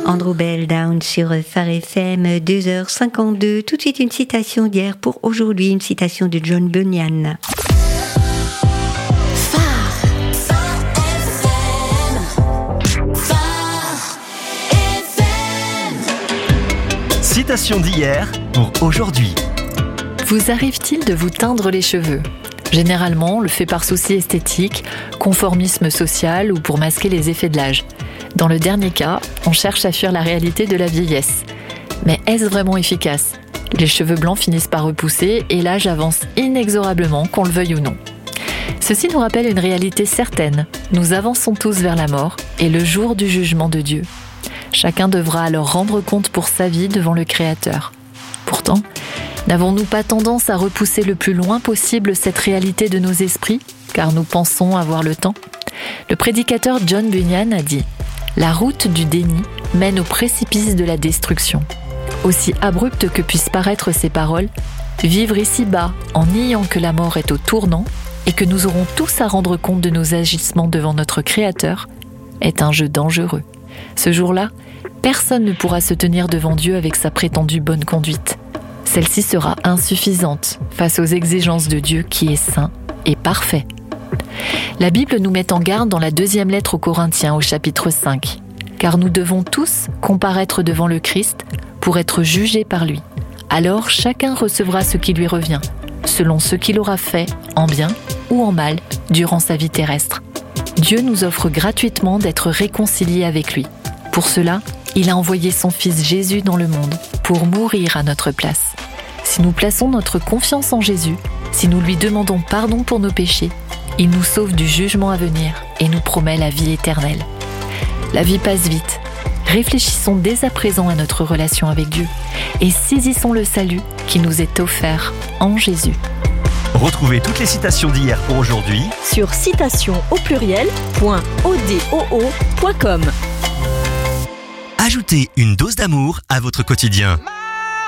Andrew Bell Down sur Phare FM, 2h52. Tout de suite une citation d'hier pour aujourd'hui, une citation de John Bunyan. Citation d'hier pour aujourd'hui. Vous arrive-t-il de vous teindre les cheveux ? Généralement, on le fait par souci esthétique, conformisme social ou pour masquer les effets de l'âge. Dans le dernier cas, on cherche à fuir la réalité de la vieillesse. Mais est-ce vraiment efficace ? Les cheveux blancs finissent par repousser et l'âge avance inexorablement, qu'on le veuille ou non. Ceci nous rappelle une réalité certaine. Nous avançons tous vers la mort et le jour du jugement de Dieu. Chacun devra alors rendre compte pour sa vie devant le Créateur. Pourtant, n'avons-nous pas tendance à repousser le plus loin possible cette réalité de nos esprits, car nous pensons avoir le temps ? Le prédicateur John Bunyan a dit « La route du déni mène au précipice de la destruction ». Aussi abrupte que puissent paraître ces paroles, vivre ici-bas en niant que la mort est au tournant et que nous aurons tous à rendre compte de nos agissements devant notre Créateur est un jeu dangereux. Ce jour-là, personne ne pourra se tenir devant Dieu avec sa prétendue bonne conduite. Celle-ci sera insuffisante face aux exigences de Dieu qui est saint et parfait. La Bible nous met en garde dans la 2e lettre aux Corinthiens au chapitre 5. Car nous devons tous comparaître devant le Christ pour être jugés par lui. Alors chacun recevra ce qui lui revient, selon ce qu'il aura fait en bien ou en mal durant sa vie terrestre. Dieu nous offre gratuitement d'être réconciliés avec lui. Pour cela, il a envoyé son Fils Jésus dans le monde pour mourir à notre place. Si nous plaçons notre confiance en Jésus, si nous lui demandons pardon pour nos péchés, il nous sauve du jugement à venir et nous promet la vie éternelle. La vie passe vite. Réfléchissons dès à présent à notre relation avec Dieu et saisissons le salut qui nous est offert en Jésus. Retrouvez toutes les citations d'hier pour aujourd'hui sur citations.odoo.com. Ajoutez une dose d'amour à votre quotidien.